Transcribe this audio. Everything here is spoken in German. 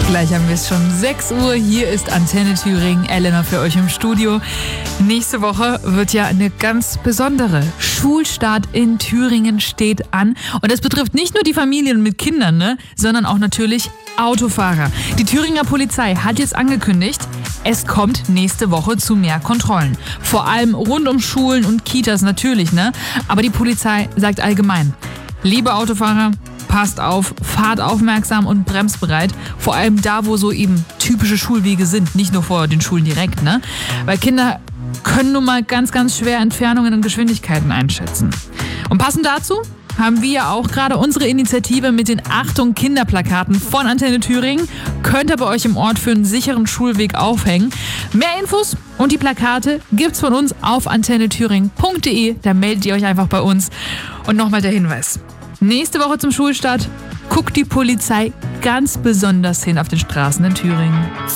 Gleich haben wir es schon 6 Uhr. Hier ist Antenne Thüringen. Elena für euch im Studio. Nächste Woche wird ja eine ganz besondere. Schulstart in Thüringen steht an. Und das betrifft nicht nur die Familien mit Kindern, sondern auch natürlich Autofahrer. Die Thüringer Polizei hat jetzt angekündigt, es kommt nächste Woche zu mehr Kontrollen. Vor allem rund um Schulen und Kitas natürlich, Aber die Polizei sagt allgemein, liebe Autofahrer, passt auf, fahrt aufmerksam und bremsbereit. Vor allem da, wo so eben typische Schulwege sind, nicht nur vor den Schulen direkt, Weil Kinder können nun mal ganz, ganz schwer Entfernungen und Geschwindigkeiten einschätzen. Und passend dazu haben wir ja auch gerade unsere Initiative mit den Achtung Kinderplakaten von Antenne Thüringen. Könnt ihr bei euch im Ort für einen sicheren Schulweg aufhängen. Mehr Infos und die Plakate gibt's von uns auf antennethüringen.de. Da meldet ihr euch einfach bei uns. Und nochmal der Hinweis. Nächste Woche zum Schulstart guckt die Polizei ganz besonders hin auf den Straßen in Thüringen.